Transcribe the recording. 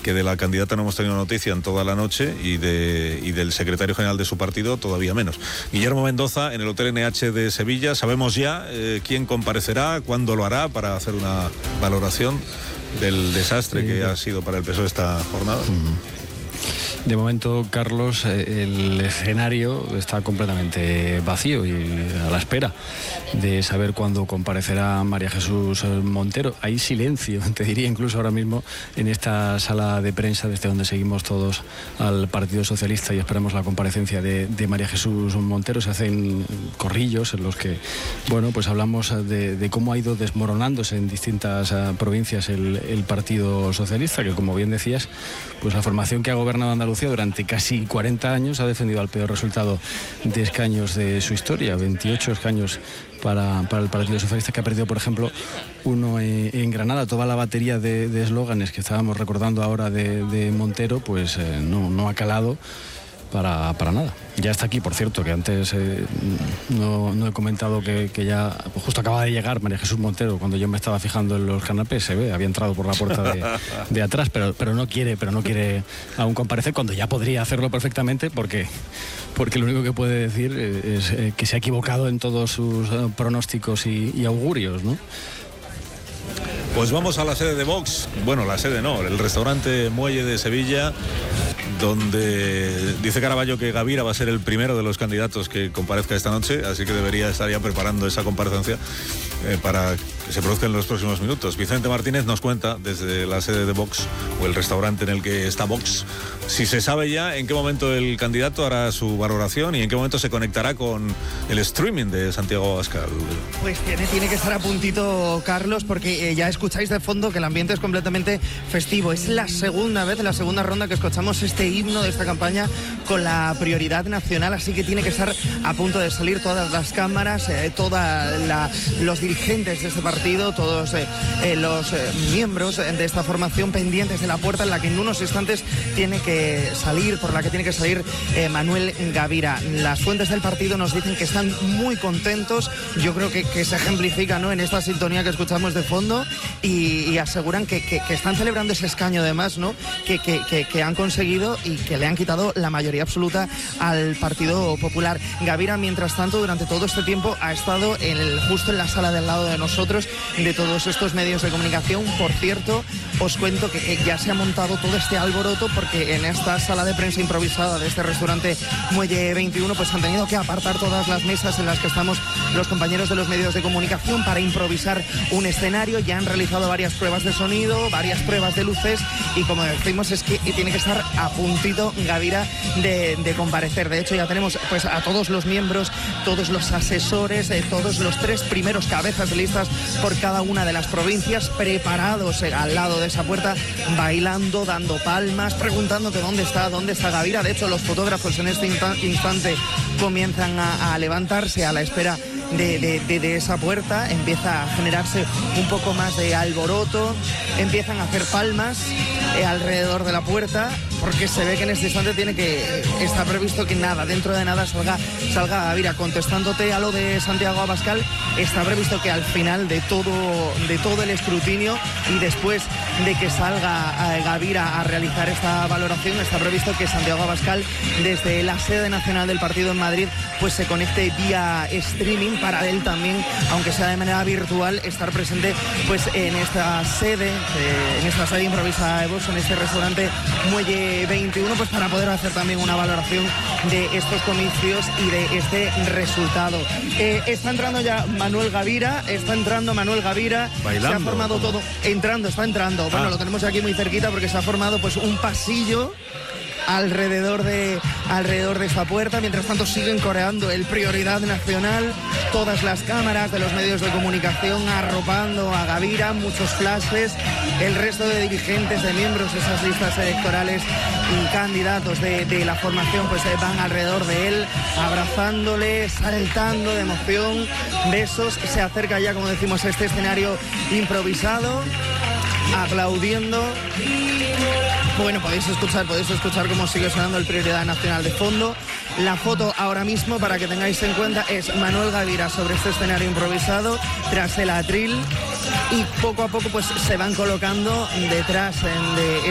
que de la candidata no hemos tenido noticia en toda la noche y del secretario general de su partido todavía menos. Guillermo Mendoza, en el Hotel NH de Sevilla, sabemos ya quién comparecerá, cuándo lo hará, para hacer una valoración del desastre que ha sido para el PSOE esta jornada. De momento, Carlos, el escenario está completamente vacío y a la espera de saber cuándo comparecerá María Jesús Montero. Hay silencio, te diría incluso ahora mismo, en esta sala de prensa desde donde seguimos todos al Partido Socialista y esperamos la comparecencia de María Jesús Montero. Se hacen corrillos en los que, bueno, pues hablamos de cómo ha ido desmoronándose en distintas provincias el Partido Socialista, que, como bien decías, pues la formación que ha gobernado Andalucía durante casi 40 años ha defendido al peor resultado de escaños de su historia, 28 escaños para el Partido Socialista, que ha perdido, por ejemplo, uno en Granada. Toda la batería de eslóganes que estábamos recordando ahora de Montero, pues no ha calado para nada. Ya está aquí, por cierto, que antes no he comentado que ya justo acaba de llegar María Jesús Montero. Cuando yo me estaba fijando en los canapés, se ve, había entrado por la puerta de atrás, pero no quiere aún comparecer, cuando ya podría hacerlo perfectamente, porque lo único que puede decir es que se ha equivocado en todos sus pronósticos y augurios, ¿no? Pues vamos a la sede de Vox. Bueno, la sede no, el restaurante Muelle de Sevilla, donde dice Caraballo que Gavira va a ser el primero de los candidatos que comparezca esta noche, así que debería estar ya preparando esa comparecencia para que se produzca en los próximos minutos. Vicente Martínez nos cuenta desde la sede de Vox, o el restaurante en el que está Vox, si se sabe ya en qué momento el candidato hará su valoración y en qué momento se conectará con el streaming de Santiago Abascal. Pues tiene que estar a puntito, Carlos, porque ya escucháis de fondo que el ambiente es completamente festivo. Es la segunda ronda que escuchamos este himno de esta campaña con la prioridad nacional, así que tiene que estar a punto de salir todas las cámaras, los dirigentes de este partido, todos los miembros de esta formación pendientes de la puerta en la que en unos instantes por la que tiene que salir Manuel Gavira. Las fuentes del partido nos dicen que están muy contentos, yo creo que se ejemplifica, ¿no?, en esta sintonía que escuchamos de fondo, y aseguran que están celebrando ese escaño, además, ¿no?, que han conseguido y que le han quitado la mayoría absoluta al Partido Popular. Gavira, mientras tanto, durante todo este tiempo ha estado justo en la sala del lado de nosotros, de todos estos medios de comunicación. Por cierto, os cuento que ya se ha montado todo este alboroto, porque en esta sala de prensa improvisada de este restaurante Muelle 21, pues han tenido que apartar todas las mesas en las que estamos los compañeros de los medios de comunicación para improvisar un escenario. Ya han realizado varias pruebas de sonido, varias pruebas de luces, y como decimos, es que tiene que estar a puntito Gavira de comparecer. De hecho, ya tenemos pues a todos los miembros, todos los asesores, todos los 3 primeros cabezas de listas por cada una de las provincias preparados al lado de esa puerta, bailando, dando palmas, preguntando que dónde está Gavira. De hecho, los fotógrafos en este instante comienzan a levantarse a la espera de esa puerta. Empieza a generarse un poco más de alboroto, empiezan a hacer palmas alrededor de la puerta, porque se ve que en este instante está previsto que dentro de nada salga Gavira. Contestándote a lo de Santiago Abascal, está previsto que al final de todo el escrutinio y después de que salga Gavira a realizar esta valoración, está previsto que Santiago Abascal, desde la sede nacional del partido en Madrid, pues se conecte vía streaming para él también, aunque sea de manera virtual, estar presente pues en esta sede improvisada de Vox, en este restaurante Muelle 21, pues para poder hacer también una valoración de estos comicios y de este resultado. Está entrando ya Manuel Gavira, bailando. Se ha formado todo, está entrando. Bueno, lo tenemos aquí muy cerquita porque se ha formado pues un pasillo alrededor de esta puerta. Mientras tanto siguen coreando el prioridad nacional, todas las cámaras de los medios de comunicación arropando a Gavira, muchos flashes, el resto de dirigentes, de miembros de esas listas electorales y candidatos de la formación pues van alrededor de él, abrazándole, saltando de emoción, besos. Se acerca ya, como decimos, este escenario improvisado, aplaudiendo. Bueno, podéis escuchar cómo sigue sonando el Prioridad Nacional de fondo. La foto ahora mismo, para que tengáis en cuenta, es Manuel Gavira sobre este escenario improvisado, tras el atril, y poco a poco pues se van colocando detrás de